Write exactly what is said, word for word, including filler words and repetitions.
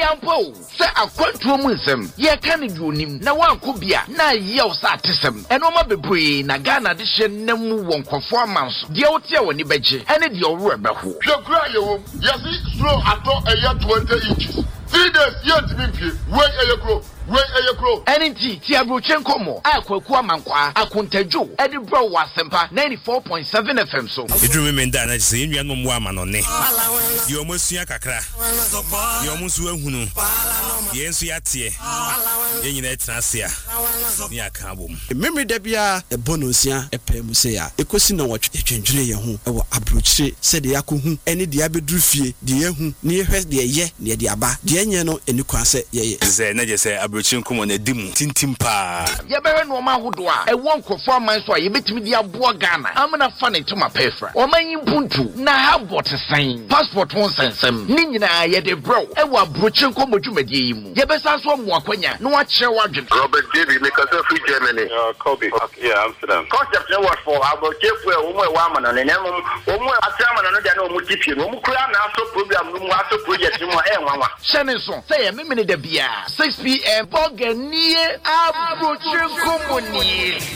Yampo, say a quantum ye can do him, na one could be a na yell satism, and Oma Bebre, Nagana addition, Nemu won't performance, the Otia when you beji, and it your rubber. Your cry, yes, slow at all a year twenty inches. Three days, yet to be wait a year grow. Wait a year grow. N T Tiabrochenko mo. Aqua Mankwa, Akuntejo, Eddie Bro was Sempa ninety-four point seven F M. So, you remember that I say, you are no woman on it. You almost see a cacra. You almost will who yes, yatie. In that Nasia, near Kabum. Memory debia, a bonusia, a pemusea, a question of what a change who approach said the Yaku, any diabedrufi, the Yahu, near her, the ye, near the Abba, the Yano, and you can say, yes, I say, Abruchin come on a dim, tintimpa. Yaberan Woma Hudwa, a one performance why you bet me the Abua Ghana. I'm gonna fun it to my pefra. Or my Buntu, na have what a sign. Passport won't send some. Nina, yet a bro, and what Bruchin come with you, Medium. Yabesas one more quenya, no watch your wagon. Robert David, make us a free Germany. Uh, Kobe, yeah, Amsterdam. Concept no what for about Jeff, where woman and an animal, or more a salmon and a no multitude, no crown, also program, no matter project, no more. Shannon, say a minute of beer, six p m. Bogania, Abruchin Company.